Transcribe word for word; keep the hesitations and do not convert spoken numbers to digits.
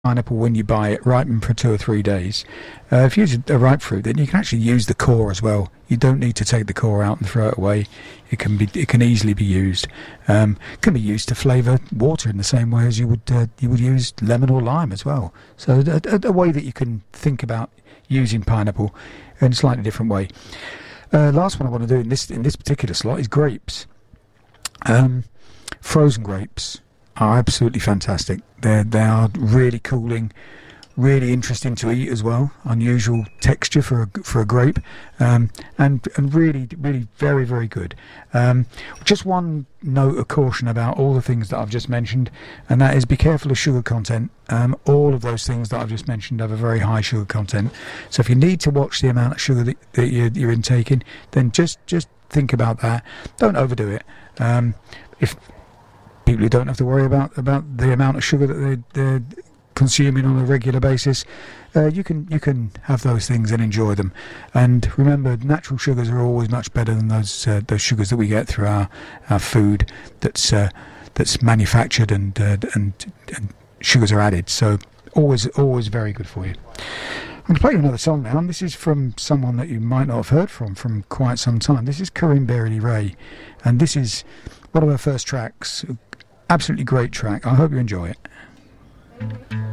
pineapple when you buy it ripen for two or three days. Uh, if you use a ripe fruit, then you can actually use the core as well. You don't need to take the core out and throw it away. It can be, it can easily be used. Um, it can be used to flavour water in the same way as you would uh, you would use lemon or lime as well. So a, a, a way that you can think about using pineapple in a slightly different way. Uh, last one I want to do in this in this particular slot is grapes. Um, frozen grapes are absolutely fantastic. They they are really cooling, really interesting to eat as well. Unusual texture for a, for a grape, um, and and really really very very good. Um, just one note of caution about all the things that I've just mentioned, and that is be careful of sugar content. Um, all of those things that I've just mentioned have a very high sugar content. So if you need to watch the amount of sugar that, that you're, you're intaking, then just just think about that. Don't overdo it. Um, if people who don't have to worry about, about the amount of sugar that they, they're consuming on a regular basis, uh, you can you can have those things and enjoy them. And remember, natural sugars are always much better than those uh, those sugars that we get through our, our food that's uh, that's manufactured and, uh, and and sugars are added. So always always very good for you. I'm going to play you another song now, and this is from someone that you might not have heard from from quite some time. This is Corinne Bailey Rae, and this is one of her first tracks. Absolutely great track. I hope you enjoy it.